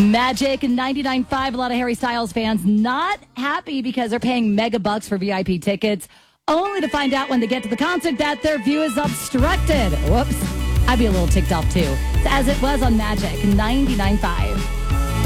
Magic 99.5. A lot of Harry Styles fans not happy because they're paying mega bucks for VIP tickets, only to find out when they get to the concert that their view is obstructed. Whoops. I'd be a little ticked off, too, as it was on Magic 99.5.